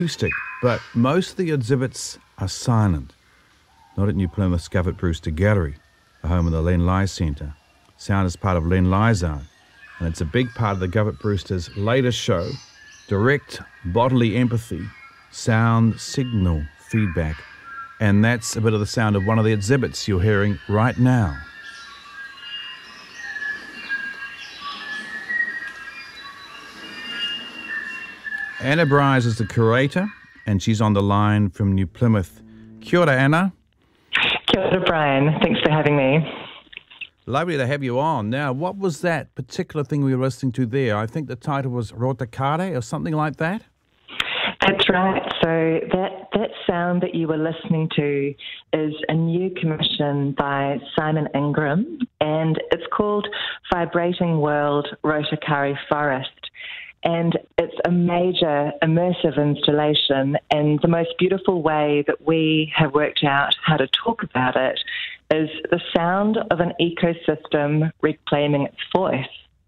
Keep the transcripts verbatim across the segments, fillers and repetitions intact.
acoustic, but most of the exhibits are silent. Not at New Plymouth's Govett Brewster Gallery, the home of the Len Lye Centre. Sound is part of Len Lye's art, and it's a big part of the Govett Brewster's latest show, Direct Bodily Empathy, Sound Signal Feedback. And that's a bit of the sound of one of the exhibits you're hearing right now. Anna Bryce is the curator, and she's on the line from New Plymouth. Kia ora, Anna. Kia ora, Brian. Thanks for having me. Lovely to have you on. Now, what was that particular thing we were listening to there? I think the title was Rotakare or something like that? That's right. So that, that sound that you were listening to is a new commission by Simon Ingram, and it's called Vibrating World Rotakare Forest. And it's a major immersive installation, and the most beautiful way that we have worked out how to talk about it is the sound of an ecosystem reclaiming its voice.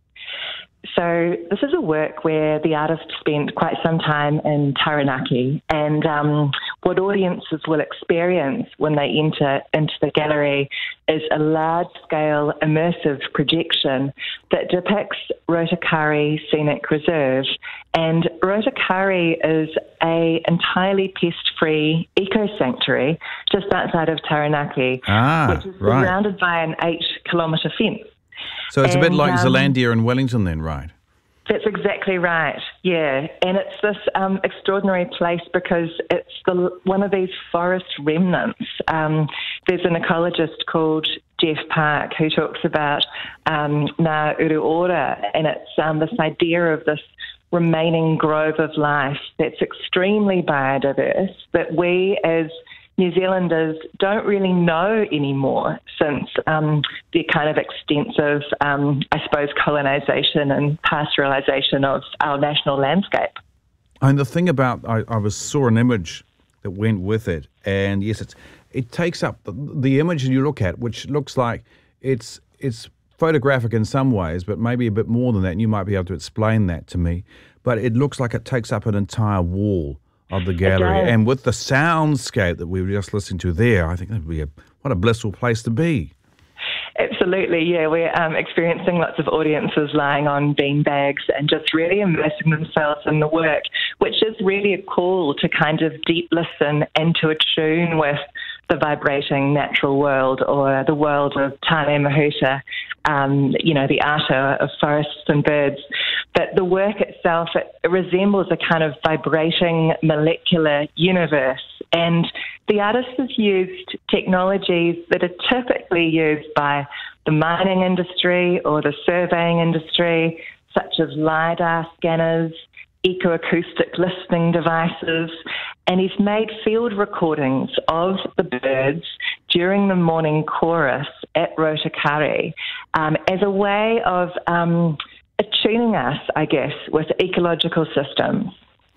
So this is a work where the artist spent quite some time in Taranaki, and um, what audiences will experience when they enter into the gallery is a large-scale immersive projection that depicts Rotakare Scenic Reserve. And Rotakare is a entirely pest-free eco-sanctuary just outside of Taranaki, ah, which is right. surrounded by an eight-kilometre fence. So it's and, a bit like um, Zealandia and Wellington then, right? That's exactly right, yeah. And it's this um, extraordinary place because it's the, one of these forest remnants. Um, there's an ecologist called Jeff Park who talks about um, Ngā Uru Ora, and it's um, this idea of this remaining grove of life that's extremely biodiverse that we as New Zealanders don't really know anymore since um, the kind of extensive, um, I suppose, colonisation and pastoralisation of our national landscape. And the thing about, I, I was saw an image that went with it, and yes, it's it takes up the, the image you look at, which looks like it's it's photographic in some ways, but maybe a bit more than that, and you might be able to explain that to me. But it looks like it takes up an entire wall of the gallery, okay. And with the soundscape that we were just listening to there, I think that would be a what a blissful place to be. Absolutely, yeah. We're um, experiencing lots of audiences lying on bean bags and just really immersing themselves in the work, which is really a call to kind of deep listen and to attune with the vibrating natural world, or the world of Tane Mahuta, um, you know, the ata of forests and birds. But the work itself, it, it resembles a kind of vibrating molecular universe. And the artist has used technologies that are typically used by the mining industry or the surveying industry, such as LiDAR scanners, ecoacoustic listening devices, and he's made field recordings of the birds during the morning chorus at Rotakare um, as a way of um, attuning us, I guess, with ecological systems.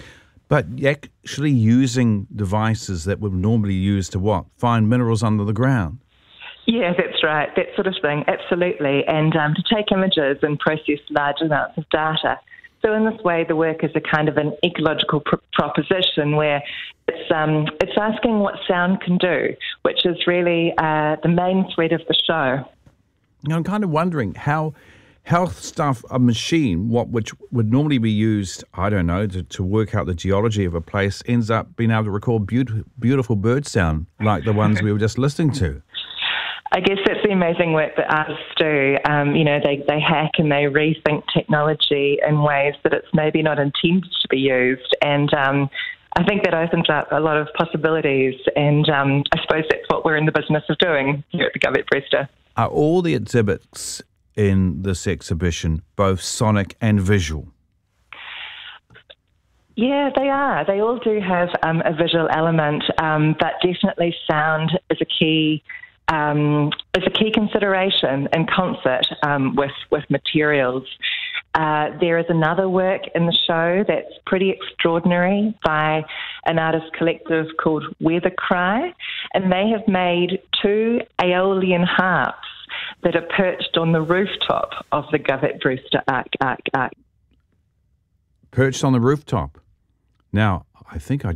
But actually using devices that would normally use to what? Find minerals under the ground? Yeah, that's right, that sort of thing, absolutely, and um, to take images and process large amounts of data. So in this way, the work is a kind of an ecological pr- proposition where it's um, it's asking what sound can do, which is really uh, the main thread of the show. Now, I'm kind of wondering how how stuff, a machine, what which would normally be used, I don't know, to, to work out the geology of a place, ends up being able to record beautiful, beautiful bird sound like the ones we were just listening to. I guess that's the amazing work that artists do. Um, you know, they, they hack and they rethink technology in ways that it's maybe not intended to be used. And um, I think that opens up a lot of possibilities. And um, I suppose that's what we're in the business of doing here at the Govett Brewster. Are all the exhibits in this exhibition both sonic and visual? Yeah, they are. They all do have um, a visual element, um, but definitely sound is a key Um, is a key consideration in concert um, with, with materials. Uh, there is another work in the show that's pretty extraordinary by an artist collective called Weathercry, and they have made two Aeolian harps that are perched on the rooftop of the Govett Brewster Arc. Arc, Arc. Perched on the rooftop? Now, I think I